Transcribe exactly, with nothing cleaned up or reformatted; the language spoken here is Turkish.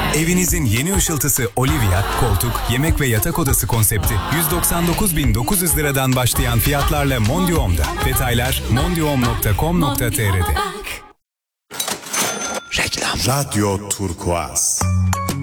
Evinizin yeni ışıltısı Olivia, koltuk, yemek ve yatak odası konsepti yüz doksan dokuz bin dokuz yüz liradan başlayan fiyatlarla Mondium'da. Detaylar mondium nokta com nokta tr'de. Reklam. Radyo Turkuaz.